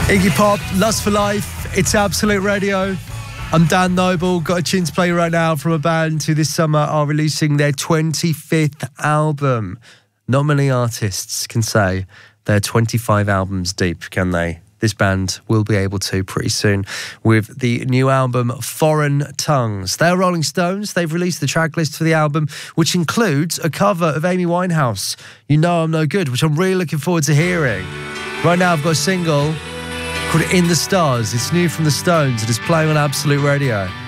Iggy Pop, Lust for Life, it's Absolute Radio. I'm Dan Noble, got a tune to play right now from a band who this summer are releasing their 25th album. Not many artists can say they're 25 albums deep, can they? This band will be able to pretty soon with the new album Foreign Tongues. They're Rolling Stones. They've released the track list for the album, which includes a cover of Amy Winehouse, You Know I'm No Good, which I'm really looking forward to hearing. Right now I've got a single called In the Stars. It's new from the Stones. It is playing on Absolute Radio.